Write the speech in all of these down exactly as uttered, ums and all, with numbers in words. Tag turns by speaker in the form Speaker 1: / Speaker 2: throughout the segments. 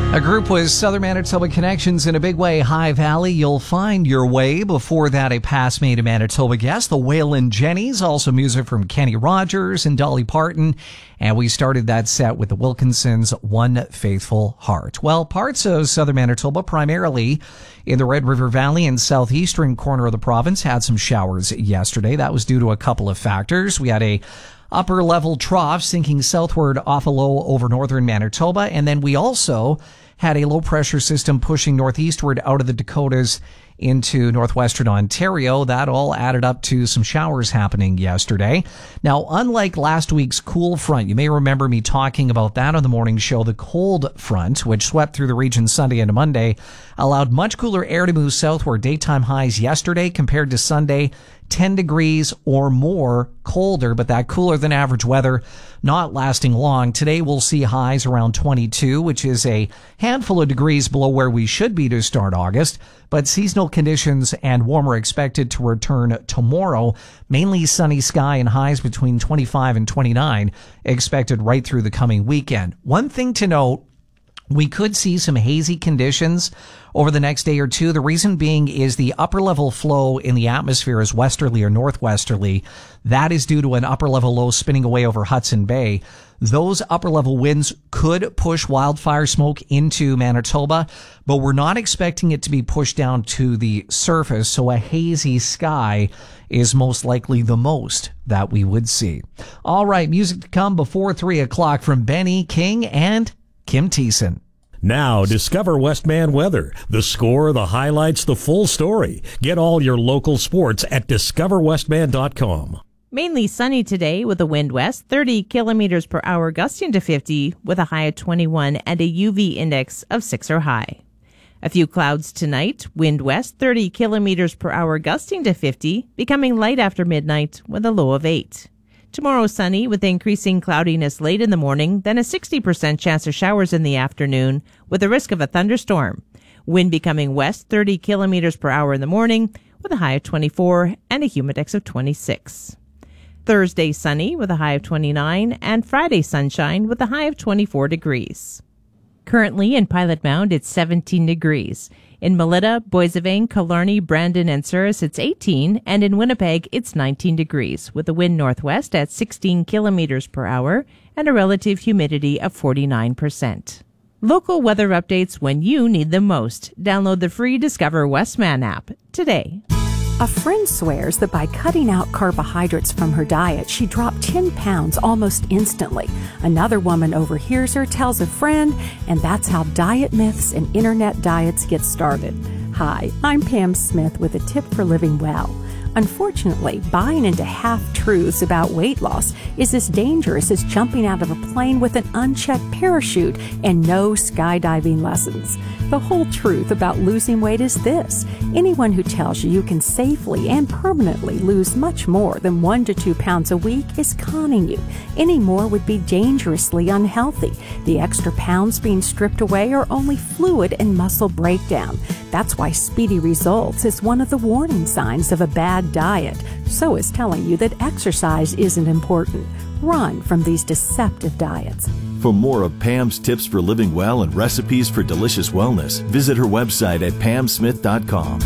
Speaker 1: A group with Southern Manitoba connections in a big way. High Valley, you'll find your way. Before that, a past Made in Manitoba guest, the Waylon Jennings. Also music from Kenny Rogers and Dolly Parton. And we started that set with the Wilkinsons' One Faithful Heart. Well, parts of Southern Manitoba, primarily in the Red River Valley and southeastern corner of the province, had some showers yesterday. That was due to a couple of factors. We had a upper level trough sinking southward off a low over northern Manitoba. And then we also had a low pressure system pushing northeastward out of the Dakotas into northwestern Ontario. That all added up to some showers happening yesterday. Now, unlike last week's cool front, you may remember me talking about that on the morning show. The cold front, which swept through the region Sunday into Monday, allowed much cooler air to move southward. Daytime highs yesterday compared to Sunday, ten degrees or more colder, but that cooler than average weather not lasting long. Today we'll see highs around twenty-two, which is a handful of degrees below where we should be to start August, but seasonal conditions and warmer expected to return tomorrow. Mainly sunny sky and highs between twenty-five and twenty-nine expected right through the coming weekend. One thing to note, we could see some hazy conditions over the next day or two. The reason being is the upper level flow in the atmosphere is westerly or northwesterly. That is due to an upper level low spinning away over Hudson Bay. Those upper level winds could push wildfire smoke into Manitoba, but we're not expecting it to be pushed down to the surface. So a hazy sky is most likely the most that we would see. All right, music to come before three o'clock from Benny King and Kim Thiessen.
Speaker 2: Now, discover Westman Weather. The score, the highlights, the full story. Get all your local sports at discover westman dot com.
Speaker 3: Mainly sunny today with a wind west, thirty kilometers per hour gusting to fifty with a high of twenty-one and a U V index of six or high. A few clouds tonight, wind west, thirty kilometers per hour gusting to fifty, becoming light after midnight with a low of eight. Tomorrow sunny with increasing cloudiness late in the morning, then a sixty percent chance of showers in the afternoon with a risk of a thunderstorm. Wind becoming west, thirty kilometers per hour in the morning with a high of twenty-four and a humidex of twenty-six. Thursday sunny with a high of twenty-nine and Friday sunshine with a high of twenty-four degrees. Currently in Pilot Mound, it's seventeen degrees. In Melita, Boissevain, Killarney, Brandon, and Souris, it's eighteen, and in Winnipeg, it's nineteen degrees, with a wind northwest at sixteen kilometers per hour and a relative humidity of forty-nine percent. Local weather updates when you need them most. Download the free Discover Westman app today.
Speaker 4: A friend swears that by cutting out carbohydrates from her diet, she dropped ten pounds almost instantly. Another woman overhears her, tells a friend, and that's how diet myths and internet diets get started. Hi, I'm Pam Smith with a tip for living well. Unfortunately, buying into half-truths about weight loss is as dangerous as jumping out of a plane with an unchecked parachute and no skydiving lessons. The whole truth about losing weight is this: anyone who tells you you can safely and permanently lose much more than one to two pounds a week is conning you. Any more would be dangerously unhealthy. The extra pounds being stripped away are only fluid and muscle breakdown. That's why speedy results is one of the warning signs of a bad diet. So is telling you that exercise isn't important. Run from these deceptive diets.
Speaker 5: For more of Pam's tips for living well and recipes for delicious wellness, visit her website at pam smith dot com.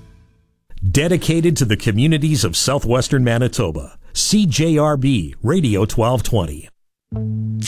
Speaker 2: Dedicated to the communities of southwestern Manitoba, C J R B Radio twelve twenty.